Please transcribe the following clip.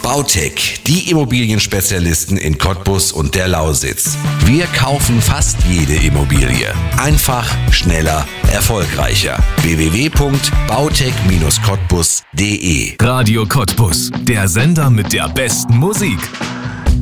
Bautec, die Immobilienspezialisten in Cottbus und der Lausitz. Wir kaufen fast jede Immobilie. Einfach, schneller, erfolgreicher. www.bautec-cottbus.de Radio Cottbus, der Sender mit der besten Musik.